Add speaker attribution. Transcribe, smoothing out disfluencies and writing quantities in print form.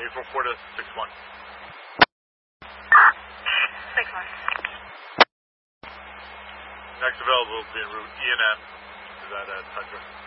Speaker 1: 844 to 61.
Speaker 2: 61.
Speaker 1: Next available will be en route E&M. Is that Tundra?